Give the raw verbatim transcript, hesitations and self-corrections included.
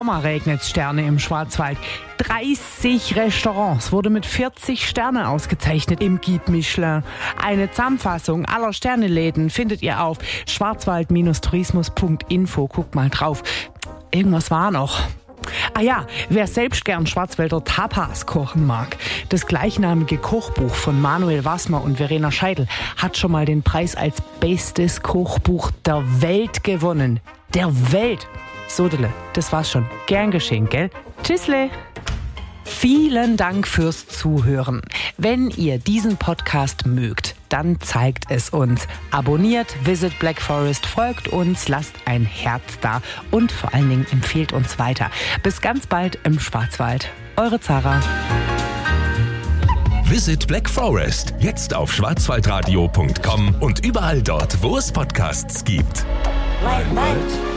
Sommer regnet Sterne im Schwarzwald. dreißig Restaurants wurde mit vierzig Sterne ausgezeichnet im Guide Michelin. Eine Zusammenfassung aller Sterneläden findet ihr auf schwarzwald tourismus punkt info. Guckt mal drauf. Irgendwas war noch. Ah ja, wer selbst gern Schwarzwälder Tapas kochen mag. Das gleichnamige Kochbuch von Manuel Wassmer und Verena Scheidel hat schon mal den Preis als bestes Kochbuch der Welt gewonnen. Der Welt! Sodele, das war's schon. Gern geschehen, gell? Tschüssle! Vielen Dank fürs Zuhören. Wenn ihr diesen Podcast mögt, dann zeigt es uns. Abonniert Visit Black Forest, folgt uns, lasst ein Herz da und vor allen Dingen empfehlt uns weiter. Bis ganz bald im Schwarzwald. Eure Zara. Visit Black Forest, jetzt auf schwarzwaldradio punkt com und überall dort, wo es Podcasts gibt. Wald, Wald.